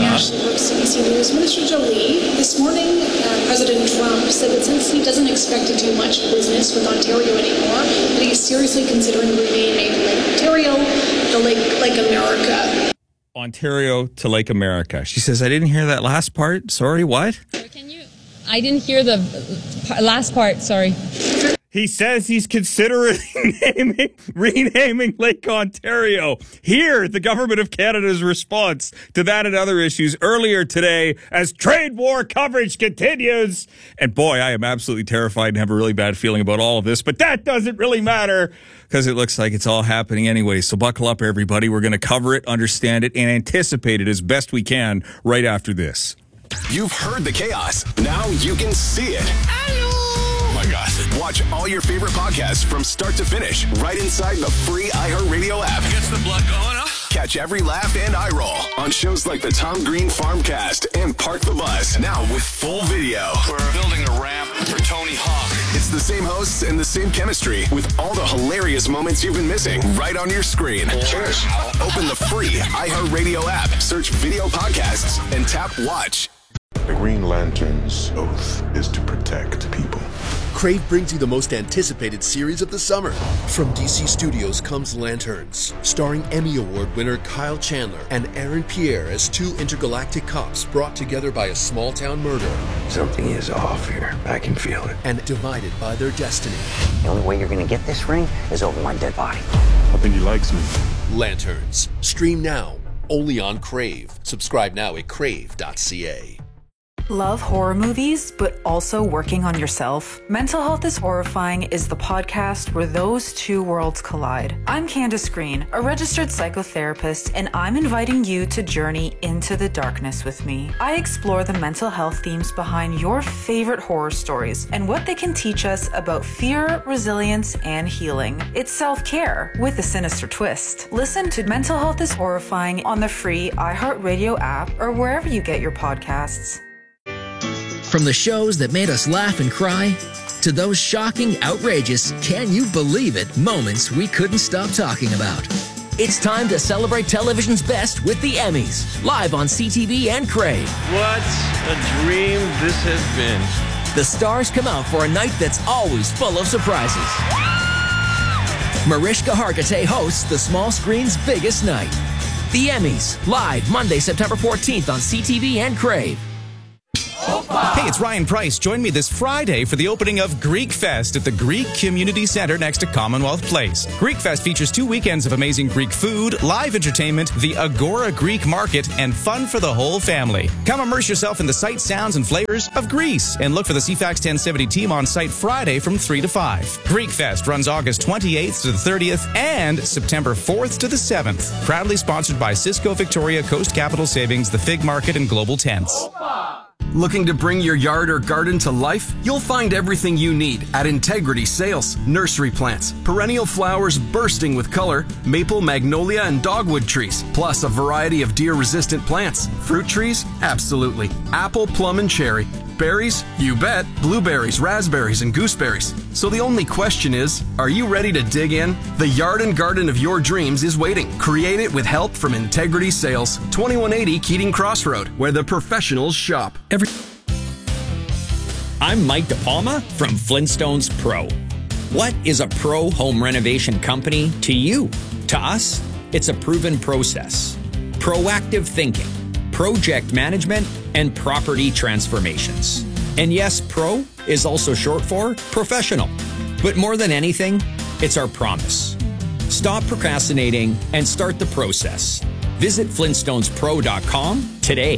CBC News. Minister Jolie, this morning President Trump said that since he doesn't expect to do much business with Ontario anymore, that he's seriously considering renaming Lake Ontario to Lake America. Ontario to Lake America. She says, I didn't hear that last part. Sorry, what? I didn't hear the last part, sorry. He says he's considering renaming Lake Ontario. Here, the Government of Canada's response to that and other issues earlier today as trade war coverage continues. And boy, I am absolutely terrified and have a really bad feeling about all of this, but that doesn't really matter because it looks like it's all happening anyway. So buckle up, everybody. We're going to cover it, understand it, and anticipate it as best we can right after this. You've heard the chaos. Now you can see it. Oh my gosh. Watch all your favorite podcasts from start to finish right inside the free iHeartRadio app. Gets the blood going, huh? Catch every laugh and eye roll on shows like the Tom Green Farmcast and Park the Bus. Now with full video. We're building a ramp for Tony Hawk. It's the same hosts and the same chemistry with all the hilarious moments you've been missing right on your screen. Cheers. Open the free iHeartRadio app, search video podcasts, and tap watch. The Green Lantern's oath is to protect people. Crave brings you the most anticipated series of the summer. From DC Studios comes Lanterns, starring Emmy Award winner Kyle Chandler and Aaron Pierre as two intergalactic cops brought together by a small-town murder. Something is off here. I can feel it. And divided by their destiny. The only way you're going to get this ring is over my dead body. I think he likes me. Lanterns. Stream now, only on Crave. Subscribe now at crave.ca. Love horror movies, but also working on yourself? Mental Health is Horrifying is the podcast where those two worlds collide. I'm Candace Green, a registered psychotherapist, and I'm inviting you to journey into the darkness with me. I explore the mental health themes behind your favorite horror stories and what they can teach us about fear, resilience, and healing. It's self-care with a sinister twist. Listen to Mental Health is Horrifying on the free iHeartRadio app or wherever you get your podcasts. From the shows that made us laugh and cry, to those shocking, outrageous, can you believe it moments we couldn't stop talking about. It's time to celebrate television's best with the Emmys, live on CTV and Crave. What a dream this has been. The stars come out for a night that's always full of surprises. Mariska Hargitay hosts the small screen's biggest night. The Emmys, live Monday, September 14th on CTV and Crave. Hey, it's Ryan Price. Join me this Friday for the opening of Greek Fest at the Greek Community Center next to Commonwealth Place. Greek Fest features 2 weekends of amazing Greek food, live entertainment, the Agora Greek Market, and fun for the whole family. Come immerse yourself in the sights, sounds, and flavors of Greece. And look for the CFAX 1070 team on site Friday from 3 to 5. Greek Fest runs August 28th to the 30th and September 4th to the 7th. Proudly sponsored by Cisco Victoria, Coast Capital Savings, the Fig Market, and Global Tents. Looking to bring your yard or garden to life? You'll find everything you need at Integrity Sales. Nursery plants, perennial flowers bursting with color, maple, magnolia, and dogwood trees, plus a variety of deer-resistant plants. Fruit trees? Absolutely. Apple, plum, and cherry. Berries? You bet. Blueberries, raspberries, and gooseberries. So the only question is, are you ready to dig in? The yard and garden of your dreams is waiting. Create it with help from Integrity Sales, 2180 Keating Crossroad, where the professionals shop. I'm Mike DePalma from Flintstones Pro. What is a pro home renovation company to you? To us, it's a proven process. Proactive thinking, project management, and property transformations. And yes, pro is also short for professional. But more than anything, it's our promise. Stop procrastinating and start the process. Visit FlintstonesPro.com today.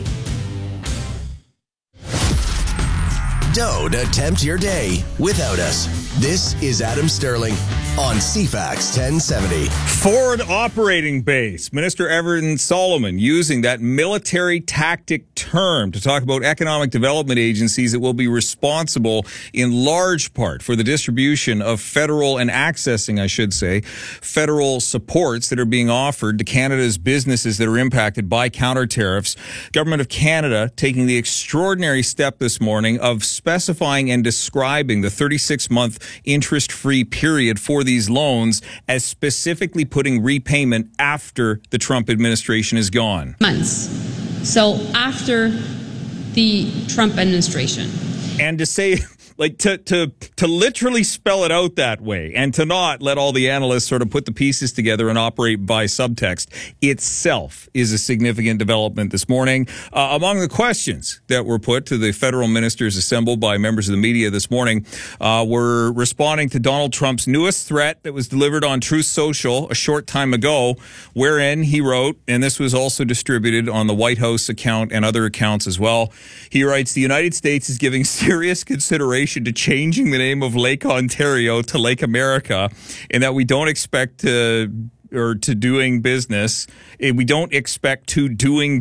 Don't attempt your day without us. This is Adam Sterling on CFAX 1070. Forward Operating Base. Minister Everett Solomon using that military tactic term to talk about economic development agencies that will be responsible in large part for the distribution of federal and accessing, I should say, federal supports that are being offered to Canada's businesses that are impacted by counter tariffs. Government of Canada taking the extraordinary step this morning of specifying and describing the 36-month interest-free period for these loans as specifically putting repayment after the Trump administration is gone. Months. So after the Trump administration. And to say, like, to literally spell it out that way and to not let all the analysts sort of put the pieces together and operate by subtext itself is a significant development this morning. Among the questions that were put to the federal ministers assembled by members of the media this morning were responding to Donald Trump's newest threat that was delivered on Truth Social a short time ago, wherein he wrote, and this was also distributed on the White House account and other accounts as well. He writes, "The United States is giving serious consideration to changing the name of Lake Ontario to Lake America, and that we don't expect to doing business. We don't expect to doing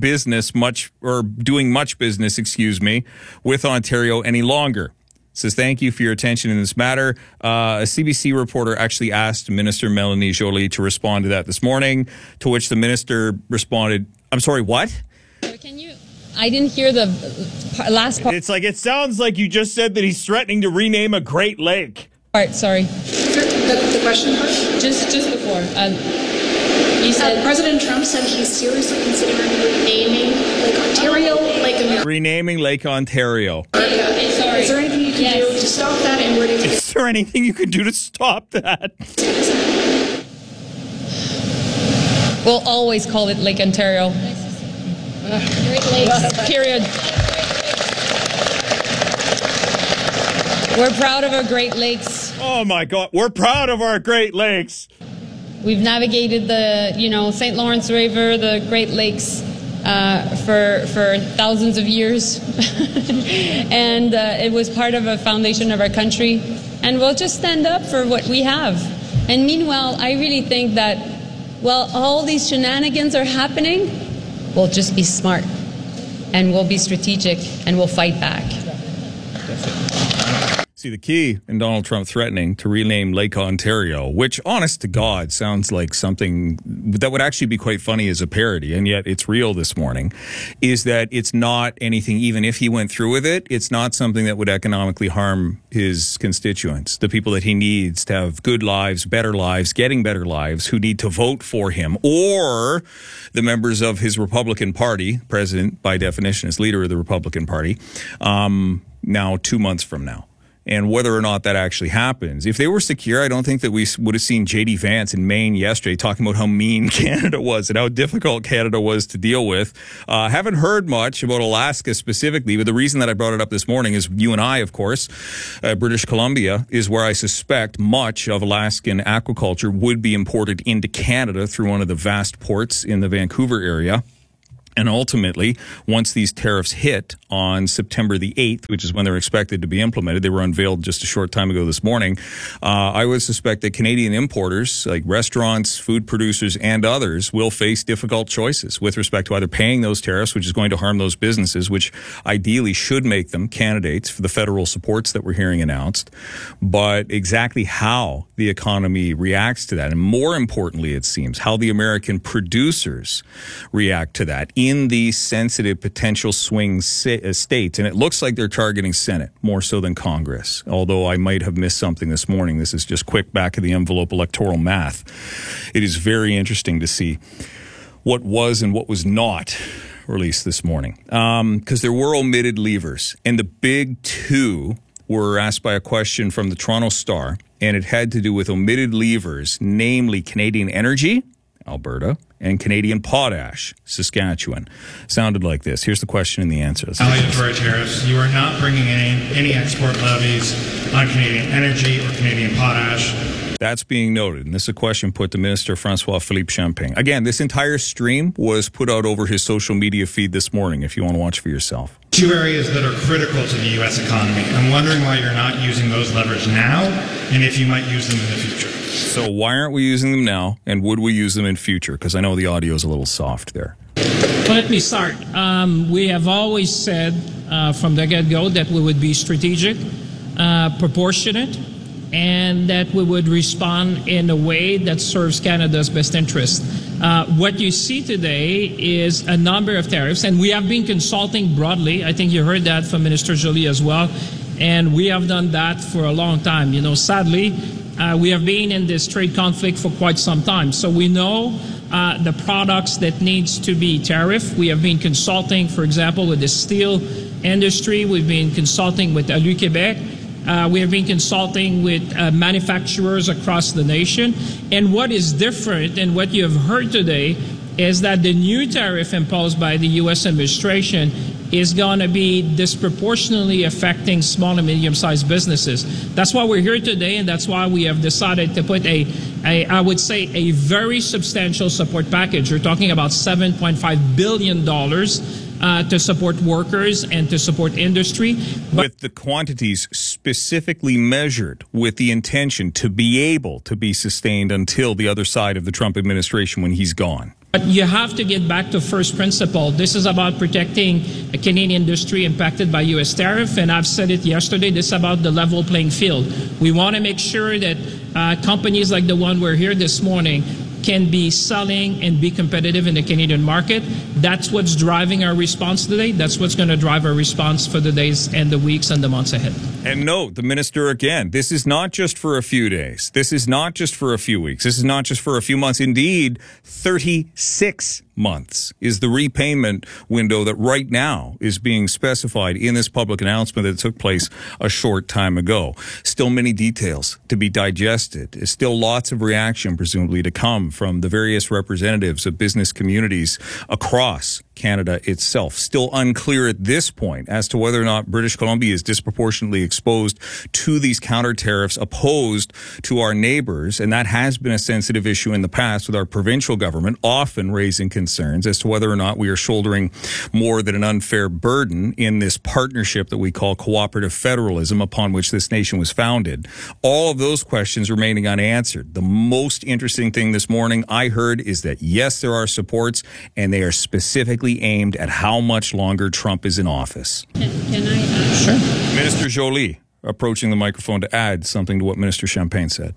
much business, with Ontario any longer." Says, thank you for your attention in this matter. A CBC reporter actually asked Minister Melanie Joly to respond to that this morning, to which the minister responded, I'm sorry, what? I didn't hear the last part. It's like, it sounds like you just said that he's threatening to rename a Great Lake. All right, sorry. The question part? Just before. You said President Trump said he's seriously considering renaming Lake Ontario Lake America. Renaming Lake Ontario. Okay, sorry. Is there anything you can do to stop that? And where do you Is there anything you can do to stop that? We'll always call it Lake Ontario. Great Lakes, period. We're proud of our Great Lakes. Oh my God, we're proud of our Great Lakes. We've navigated the, St. Lawrence River, the Great Lakes for thousands of years. And it was part of a foundation of our country. And we'll just stand up for what we have. And meanwhile, I really think that while all these shenanigans are happening, we'll just be smart. And we'll be strategic. And we'll fight back. See, the key in Donald Trump threatening to rename Lake Ontario, which, honest to God, sounds like something that would actually be quite funny as a parody, and yet it's real this morning, is that it's not anything, even if he went through with it, it's not something that would economically harm his constituents, the people that he needs to have good lives, better lives, getting better lives, who need to vote for him, or the members of his Republican Party, president, by definition, is leader of the Republican Party, now 2 months from now. And whether or not that actually happens. If they were secure, I don't think that we would have seen J.D. Vance in Maine yesterday talking about how mean Canada was and how difficult Canada was to deal with. Haven't heard much about Alaska specifically, but the reason that I brought it up this morning is you and I, of course, British Columbia is where I suspect much of Alaskan aquaculture would be imported into Canada through one of the vast ports in the Vancouver area. And ultimately, once these tariffs hit on September the 8th, which is when they're expected to be implemented, they were unveiled just a short time ago this morning, I would suspect that Canadian importers, like restaurants, food producers, and others, will face difficult choices with respect to either paying those tariffs, which is going to harm those businesses, which ideally should make them candidates for the federal supports that we're hearing announced, but exactly how the economy reacts to that, and more importantly, it seems, how the American producers react to that in these sensitive potential swing states. And it looks like they're targeting Senate more so than Congress, although I might have missed something this morning. This is just quick back of the envelope electoral math. It is very interesting to see what was and what was not released this morning, because there were omitted leavers. And the big two were asked by a question from the Toronto Star, and it had to do with omitted leavers, namely Canadian Energy, Alberta, and Canadian Potash, Saskatchewan. Sounded like this. Here's the question and the answer. Retaliatory tariffs. You are not bringing in any export levies on Canadian Energy or Canadian Potash. That's being noted, and this is a question put to Minister François-Philippe Champagne. Again, this entire stream was put out over his social media feed this morning, if you want to watch for yourself. Two areas that are critical to the U.S. economy. I'm wondering why you're not using those levers now, and if you might use them in the future. So why aren't we using them now, and would we use them in future? Because I know the audio is a little soft there. Well, let me start. We have always said from the get-go that we would be strategic, proportionate, and that we would respond in a way that serves Canada's best interest. What you see today is a number of tariffs, and we have been consulting broadly. I think you heard that from Minister Joly as well, and we have done that for a long time. You know, sadly, we have been in this trade conflict for quite some time, so we know the products that needs to be tariffed. We have been consulting, for example, with the steel industry. We've been consulting with Alu Québec. We have been consulting with manufacturers across the nation. And what is different and what you have heard today is that the new tariff imposed by the U.S. administration is going to be disproportionately affecting small and medium-sized businesses. That's why we're here today, and that's why we have decided to put I would say, a very substantial support package. We're talking about $7.5 billion to support workers and to support industry. With the quantities specifically measured with the intention to be able to be sustained until the other side of the Trump administration when he's gone. But you have to get back to first principle. This is about protecting a Canadian industry impacted by U.S. tariff, and I've said it yesterday, this is about the level playing field. We want to make sure that companies like the one we're here this morning can be selling and be competitive in the Canadian market. That's what's driving our response today. That's what's going to drive our response for the days and the weeks and the months ahead. And note, the minister again, this is not just for a few days. This is not just for a few weeks. This is not just for a few months. Indeed, 36 months is the repayment window that right now is being specified in this public announcement that took place a short time ago. Still many details to be digested. Still lots of reaction, presumably, to come from the various representatives of business communities across Canada itself. Still unclear at this point as to whether or not British Columbia is disproportionately exposed to these counter tariffs opposed to our neighbors. And that has been a sensitive issue in the past with our provincial government, often raising concerns as to whether or not we are shouldering more than an unfair burden in this partnership that we call cooperative federalism, upon which this nation was founded. All of those questions remaining unanswered. The most interesting thing this morning I heard is that, yes, there are supports, and they are specifically aimed at how much longer Trump is in office. Can I add? Sure. Minister Joly approaching the microphone to add something to what Minister Champagne said.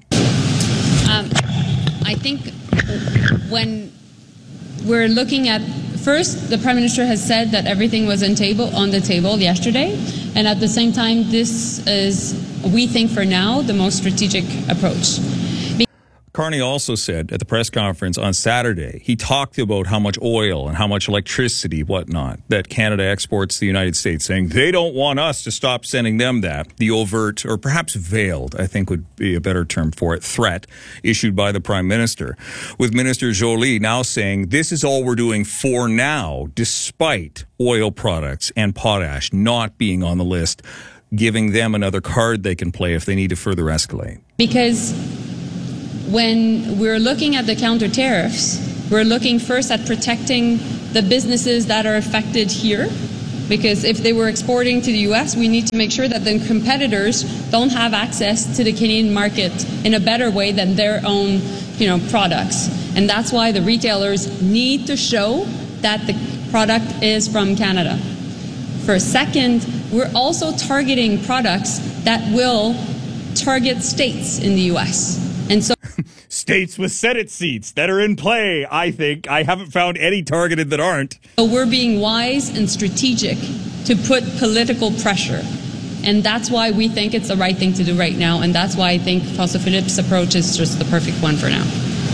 I think when we're looking at, first, the Prime Minister has said that everything was on the table yesterday, and at the same time, this is, we think for now, the most strategic approach. Carney also said at the press conference on Saturday, he talked about how much oil and how much electricity, whatnot, that Canada exports to the United States, saying they don't want us to stop sending them that. The overt, or perhaps veiled, I think would be a better term for it, threat issued by the Prime Minister, with Minister Joly now saying this is all we're doing for now, despite oil products and potash not being on the list, giving them another card they can play if they need to further escalate. Because when we're looking at the counter tariffs, we're looking first at protecting the businesses that are affected here. Because if they were exporting to the U.S., we need to make sure that the competitors don't have access to the Canadian market in a better way than their own, products. And that's why the retailers need to show that the product is from Canada. For a second, we're also targeting products that will target states in the U.S. And so states with Senate seats that are in play, I think. I haven't found any targeted that aren't. So we're being wise and strategic to put political pressure. And that's why we think it's the right thing to do right now. And that's why I think François Philippe's approach is just the perfect one for now.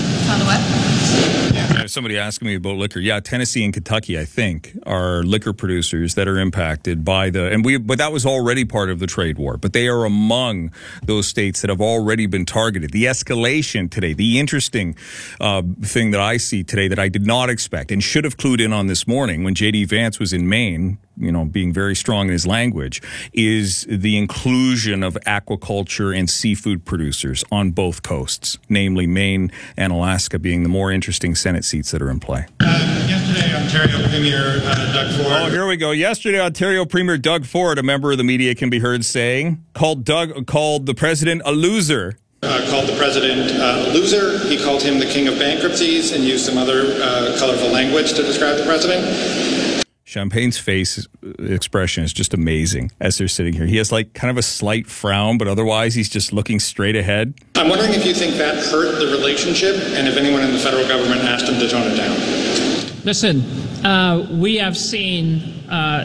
Somebody asking me about liquor. Yeah, Tennessee and Kentucky, I think, are liquor producers that are impacted by but that was already part of the trade war. But they are among those states that have already been targeted. The escalation today, the interesting thing that I see today that I did not expect and should have clued in on this morning when J.D. Vance was in Maine, being very strong in his language, is the inclusion of aquaculture and seafood producers on both coasts, namely Maine and Alaska being the more interesting Senate seats that are in play. Yesterday, Ontario Premier Doug Ford. Oh, here we go. Yesterday, Ontario Premier Doug Ford, a member of the media can be heard saying, called the president a loser. Called the president a loser. He called him the king of bankruptcies and used some other colorful language to describe the president. Champagne's face expression is just amazing as they're sitting here. He has kind of a slight frown, but otherwise he's just looking straight ahead. I'm wondering if you think that hurt the relationship and if anyone in the federal government asked him to tone it down. Listen, we have seen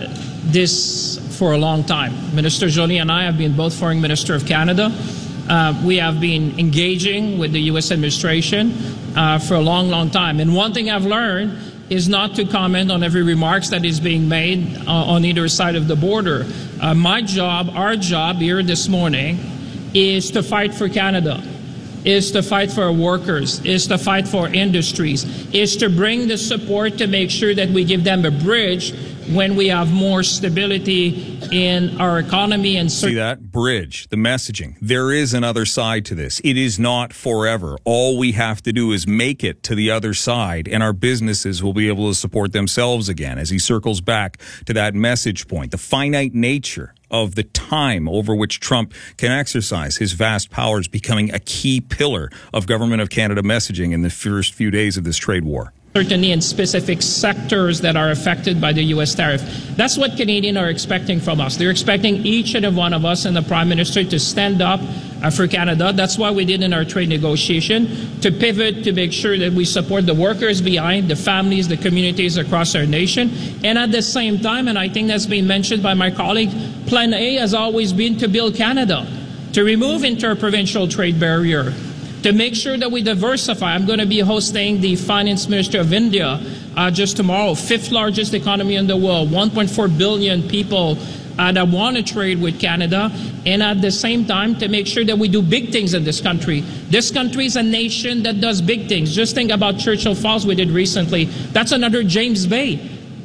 this for a long time. Minister Joly and I have been both Foreign Minister of Canada. We have been engaging with the U.S. administration for a long, long time. And one thing I've learned is not to comment on every remarks that is being made on either side of the border. My job, our job here this morning, is to fight for Canada, is to fight for our workers, is to fight for industries, is to bring the support to make sure that we give them a bridge when we have more stability in our economy. And see that bridge, the messaging. There is another side to this. It is not forever. All we have to do is make it to the other side, and our businesses will be able to support themselves again. As he circles back to that message point, the finite nature of the time over which Trump can exercise his vast powers, becoming a key pillar of Government of Canada messaging in the first few days of this trade war. Certainly in specific sectors that are affected by the U.S. tariff. That's what Canadians are expecting from us. They're expecting each and every one of us and the Prime Minister to stand up for Canada. That's why we did in our trade negotiation, to pivot, to make sure that we support the workers behind, the families, the communities across our nation. And at the same time, and I think that's been mentioned by my colleague, Plan A has always been to build Canada, to remove interprovincial trade barrier, to make sure that we diversify. I'm going to be hosting the Finance Minister of India just tomorrow, 5th largest economy in the world, 1.4 billion people that want to trade with Canada, and at the same time to make sure that we do big things in this country. This country is a nation that does big things. Just think about Churchill Falls we did recently. That's another James Bay.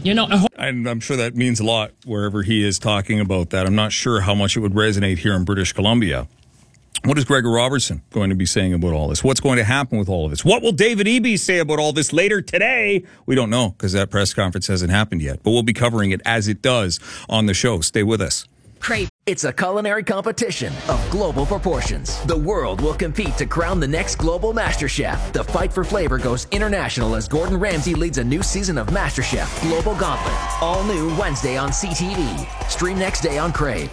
And I'm sure that means a lot wherever he is talking about that. I'm not sure how much it would resonate here in British Columbia. What is Gregor Robertson going to be saying about all this? What's going to happen with all of this? What will David Eby say about all this later today? We don't know because that press conference hasn't happened yet. But we'll be covering it as it does on the show. Stay with us. Crave. It's a culinary competition of global proportions. The world will compete to crown the next global master chef. The fight for flavor goes international as Gordon Ramsay leads a new season of MasterChef Global Gauntlet. All new Wednesday on CTV. Stream next day on Crave.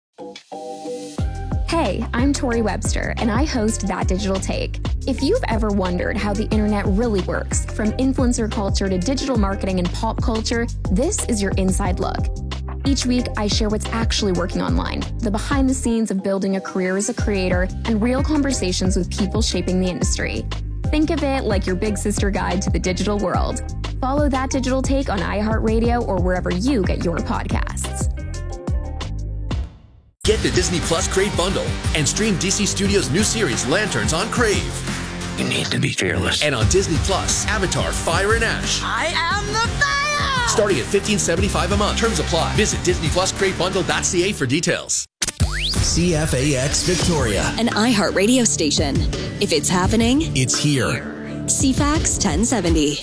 Hey, I'm Tori Webster, and I host That Digital Take. If you've ever wondered how the internet really works, from influencer culture to digital marketing and pop culture, this is your inside look. Each week, I share what's actually working online, the behind the scenes of building a career as a creator, and real conversations with people shaping the industry. Think of it like your big sister guide to the digital world. Follow That Digital Take on iHeartRadio or wherever you get your podcasts. Get the Disney Plus Crave bundle and stream DC Studios' new series Lanterns on Crave. You need to be fearless. And on Disney Plus, Avatar: Fire and Ash. I am the fire! Starting at $15.75 a month. Terms apply. Visit DisneyPlusCraveBundle.ca for details. CFAX Victoria, an iHeart radio station. If it's happening, it's here. CFAX 1070.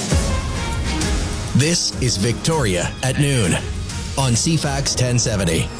This is Victoria at noon on CFAX 1070.